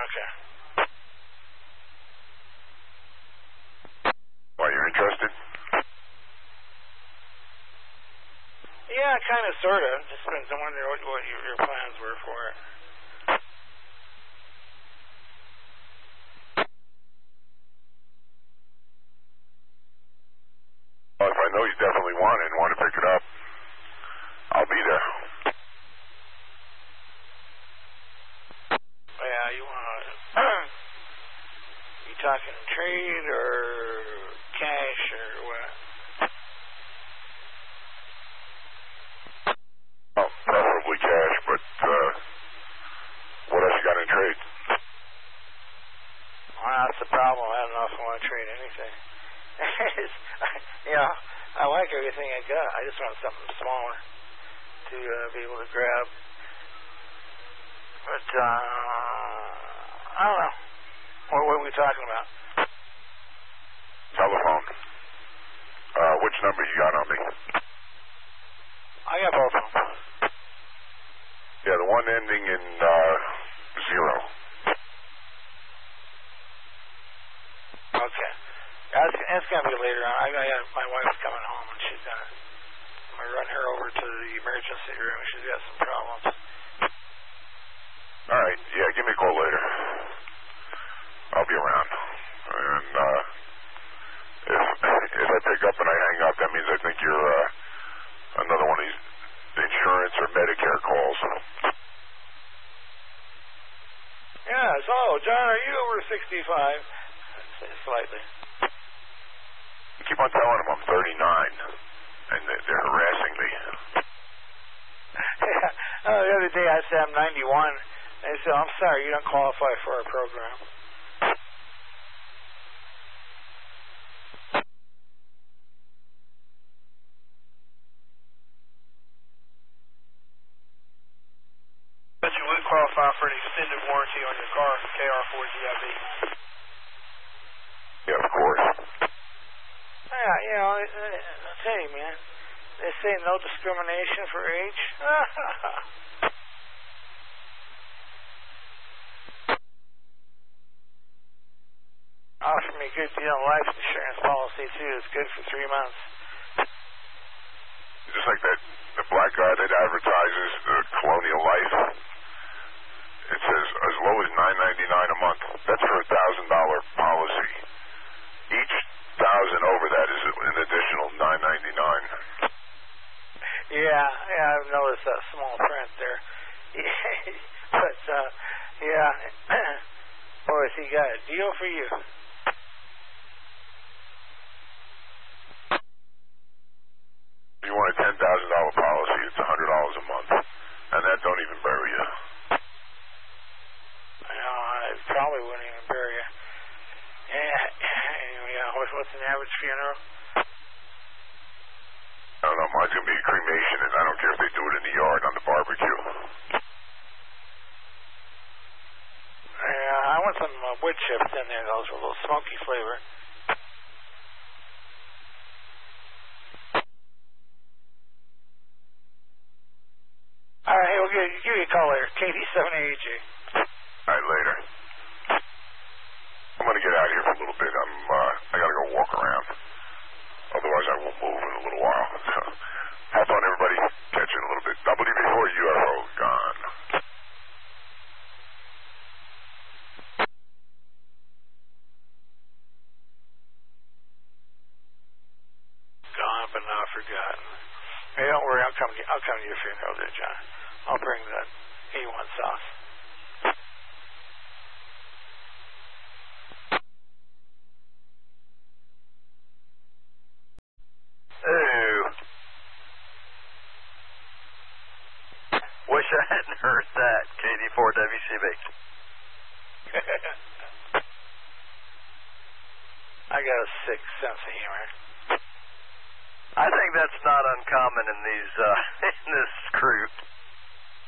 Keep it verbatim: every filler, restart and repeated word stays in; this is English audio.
Okay. Why, you're interested? Yeah, kind of, sort of. Just depends. I wonder what, what your, your plans were for it. Well, if I know you definitely want it and want to pick it up, I'll be there. Yeah, you want to... you talking trade or cash or what? Oh, preferably cash, but uh, what else you got in trade? Well, that's the problem. I don't know if I want to trade anything. You know, I like everything I got. I just want something smaller to uh, be able to grab. But, uh, I don't know. What, what are we talking about? Telephone. Uh, which number you got on me? I got both of them. Yeah, the one ending in uh, zero. Okay. That's, that's going to be later on. I, I got, my wife's coming home, and she's going to... I'm going to run her over to the emergency room. She's got some problems. All right. Yeah, give me a call later. I'll be around. And uh, if if I pick up and I hang up, that means I think you're uh, another one of these insurance or Medicare calls. Yeah, so, John, are you over sixty-five? Slightly. I keep on telling them I'm thirty-nine, and they're harassing me. Yeah. Oh, the other day I said I'm ninety-one. They said, I'm sorry, you don't qualify for our program. But you would qualify for an extended warranty on your car, K R four G I V. Yeah, of course. Yeah, you know, I'll tell you, man. They say no discrimination for age. Offer me a good deal on life insurance policy, too. It's good for three months. Just like that, the black guy that advertises the Colonial Life. It says as low as nine ninety-nine a month. That's for a thousand dollar policy. Each thousand over that is an additional nine ninety-nine. Yeah, yeah, I've noticed that small print there. But uh, yeah, boys, he got a deal for you. If you want a ten thousand dollar policy, it's a hundred dollars a month, and that don't even bury you. No, I probably wouldn't even bury you. Yeah, yeah. What's, what's an average funeral? I don't know. Mine's gonna be a cremation, and I don't care if they do it in the yard on the barbecue. Yeah, I want some uh, wood chips in there. Those with a little smoky flavor. All right, hey, we'll give, give you a call later. K D seven A J. All right, later. I'm gonna get out of here for a little bit. I'm. Uh, I gotta go walk around. Otherwise, I won't move in a little while. So, have fun, everybody. Catch you in a little bit. W B four U F O gone. Gone but not forgotten. Hey, don't worry. I'll come. To, I'll come to your funeral, there, John. I'll bring that A one sauce. Ooh. Wish I hadn't heard that, K D four W C B. I got a sick sense of humor. I think that's not uncommon in these uh, in this crew.